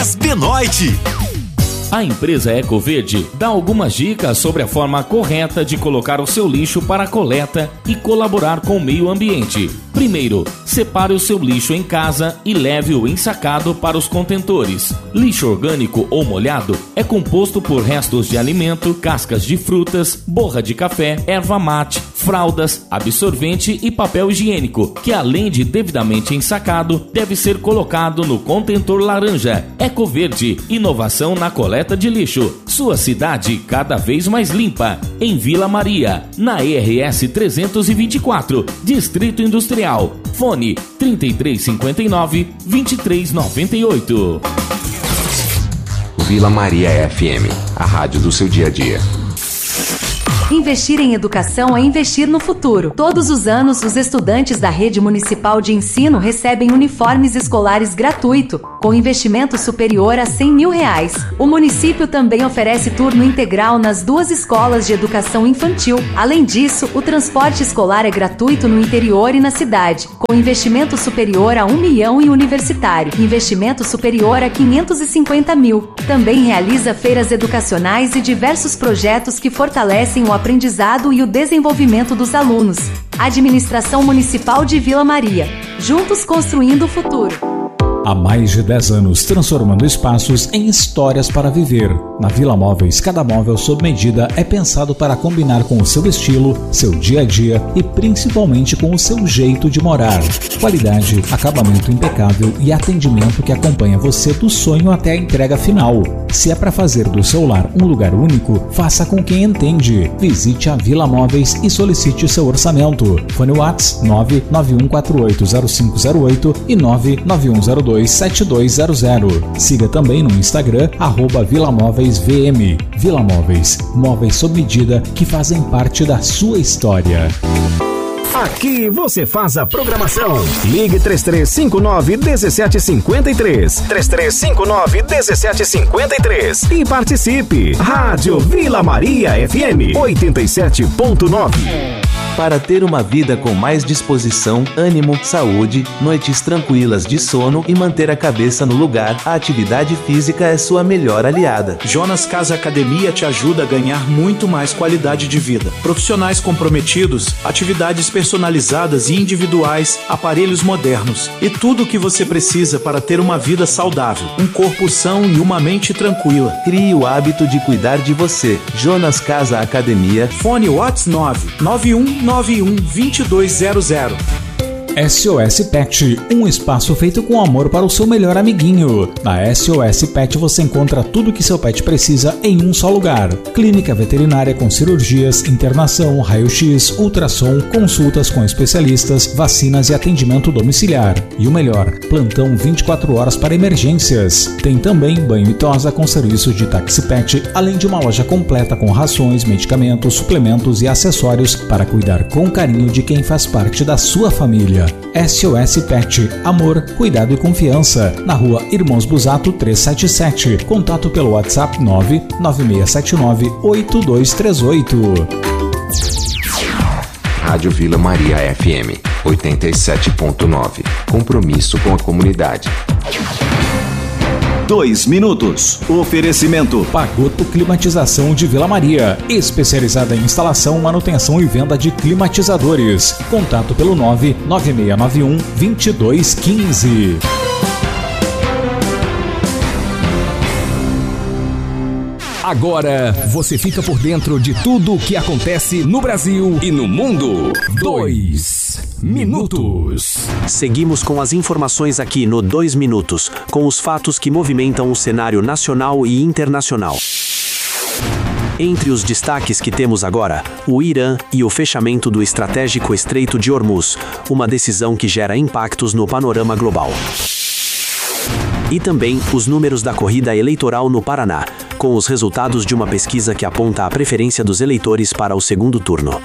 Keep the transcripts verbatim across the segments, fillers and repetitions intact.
Benoit. A empresa Ecoverde dá algumas dicas sobre a forma correta de colocar o seu lixo para a coleta e colaborar com o meio ambiente. Primeiro, separe o seu lixo em casa e leve-o ensacado para os contentores. Lixo orgânico ou molhado é composto por restos de alimento, cascas de frutas, borra de café, erva mate, fraldas, absorvente e papel higiênico, que além de devidamente ensacado, deve ser colocado no contentor laranja. Ecoverde, inovação na coleta de lixo. Sua cidade cada vez mais limpa. Em Vila Maria, na E R S trezentos e vinte e quatro, Distrito Industrial. Fone trinta e três cinquenta e nove, vinte e três noventa e oito. Vila Maria F M, a rádio do seu dia a dia. Investir em educação é investir no futuro. Todos os anos, os estudantes da Rede Municipal de Ensino recebem uniformes escolares gratuito, com investimento superior a cem mil reais. O município também oferece turno integral nas duas escolas de educação infantil. Além disso, o transporte escolar é gratuito no interior e na cidade, com investimento superior a um milhão e universitário, investimento superior a quinhentos e cinquenta mil. Também realiza feiras educacionais e diversos projetos que fortalecem o aprendizado e o desenvolvimento dos alunos. Administração Municipal de Vila Maria. Juntos construindo o futuro. Há mais de dez anos, transformando espaços em histórias para viver. Na Vila Móveis, cada móvel sob medida é pensado para combinar com o seu estilo, seu dia a dia e principalmente com o seu jeito de morar. Qualidade, acabamento impecável e atendimento que acompanha você do sonho até a entrega final. Se é para fazer do seu lar um lugar único, faça com quem entende. Visite a Vila Móveis e solicite seu orçamento. Fone WhatsApp nove nove um quatro oito zero cinco zero oito e nove nove um zero dois sete dois zero zero. Siga também no Instagram, arroba Vila Móveis V M. Vila Móveis, móveis sob medida que fazem parte da sua história. Aqui você faz a programação. Ligue três três cinco nove, um sete cinco três. três três cinco nove, um sete cinco três. E participe. Rádio Vila Maria F M oitenta e sete ponto nove. Para ter uma vida com mais disposição, ânimo, saúde, noites tranquilas de sono e manter a cabeça no lugar, a atividade física é sua melhor aliada. Jonas Casa Academia te ajuda a ganhar muito mais qualidade de vida. Profissionais comprometidos, atividades personalizadas e individuais, aparelhos modernos e tudo o que você precisa para ter uma vida saudável, um corpo são e uma mente tranquila. Crie o hábito de cuidar de você. Jonas Casa Academia. Fone WhatsApp nove nove um nove um dois dois zero zero. S O S Pet, um espaço feito com amor para o seu melhor amiguinho. Na S O S Pet você encontra tudo o que seu pet precisa em um só lugar. Clínica veterinária com cirurgias, internação, raio-x, ultrassom, consultas com especialistas, vacinas e atendimento domiciliar. E o melhor, plantão vinte e quatro horas para emergências. Tem também banho e tosa com serviço de táxi pet, além de uma loja completa com rações, medicamentos, suplementos e acessórios para cuidar com carinho de quem faz parte da sua família. S O S Pet, amor, cuidado e confiança. Na rua Irmãos Busato trezentos e setenta e sete. Contato pelo WhatsApp nove nove seis sete nove oito dois três oito. Rádio Vila Maria F M oitenta e sete ponto nove. Compromisso com a comunidade. Dois minutos. Oferecimento Pagoto Climatização de Vila Maria, especializada em instalação, manutenção e venda de climatizadores. Contato pelo nove nove seis nove um dois dois um cinco. Agora você fica por dentro de tudo o que acontece no Brasil e no mundo. Dois minutos. Seguimos com as informações aqui no Dois Minutos, com os fatos que movimentam o cenário nacional e internacional. Entre os destaques que temos agora, o Irã e o fechamento do estratégico Estreito de Hormuz, uma decisão que gera impactos no panorama global. E também os números da corrida eleitoral no Paraná, com os resultados de uma pesquisa que aponta a preferência dos eleitores para o segundo turno.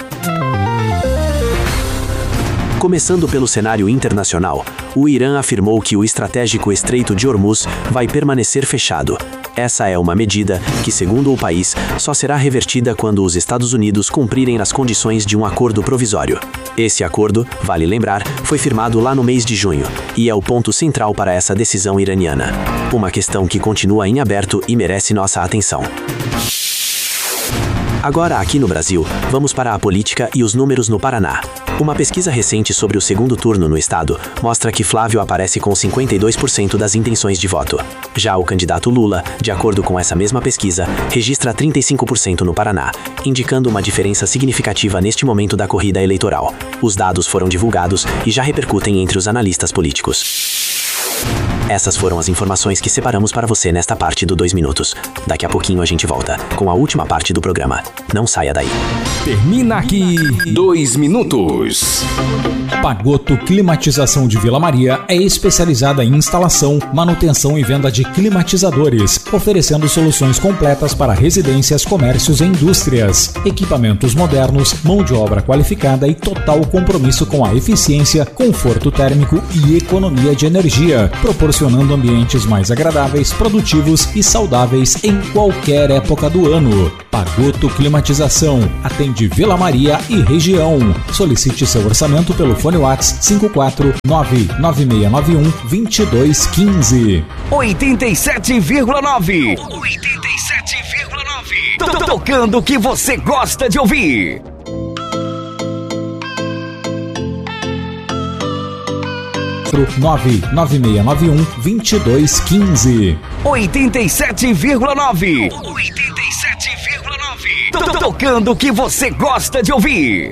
Começando pelo cenário internacional, o Irã afirmou que o estratégico Estreito de Hormuz vai permanecer fechado. Essa é uma medida que, segundo o país, só será revertida quando os Estados Unidos cumprirem as condições de um acordo provisório. Esse acordo, vale lembrar, foi firmado lá no mês de junho, e é o ponto central para essa decisão iraniana. Uma questão que continua em aberto e merece nossa atenção. Agora, aqui no Brasil, vamos para a política e os números no Paraná. Uma pesquisa recente sobre o segundo turno no estado mostra que Flávio aparece com cinquenta e dois por cento das intenções de voto. Já o candidato Lula, de acordo com essa mesma pesquisa, registra trinta e cinco por cento no Paraná, indicando uma diferença significativa neste momento da corrida eleitoral. Os dados foram divulgados e já repercutem entre os analistas políticos. Essas foram as informações que separamos para você nesta parte do dois minutos. Daqui a pouquinho a gente volta com a última parte do programa. Não saia daí. Termina aqui dois minutos. Pagotto Climatização de Vila Maria é especializada em instalação, manutenção e venda de climatizadores, oferecendo soluções completas para residências, comércios e indústrias. Equipamentos modernos, mão de obra qualificada e total compromisso com a eficiência, conforto térmico e economia de energia, proporcionando ambientes mais agradáveis, produtivos e saudáveis em qualquer época do ano. Pagotto Climatização atende Vila Maria e região. Solicite seu orçamento pelo fone WhatsApp cinco quatro nove nove seis nove um dois dois um cinco. oitenta e sete vírgula nove. oitenta e sete vírgula nove. Tocando o que você gosta de ouvir. nove nove seis nove um dois dois um cinco. oitenta e sete vírgula nove. oitenta e sete vírgula nove. Tocando o que você gosta de ouvir.